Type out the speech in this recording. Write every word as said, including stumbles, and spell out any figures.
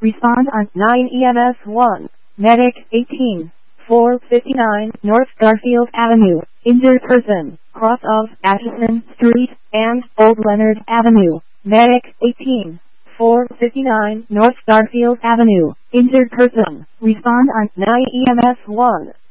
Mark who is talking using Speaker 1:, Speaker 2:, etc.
Speaker 1: Respond on nine E M S one. Medic eighteen, four fifty-nine North Garfield Avenue. Injured person, cross of Atchison Street and Old Leonard Avenue. Medic eighteen, four fifty-nine North Garfield Avenue. Injured person. Respond on nine E M S one.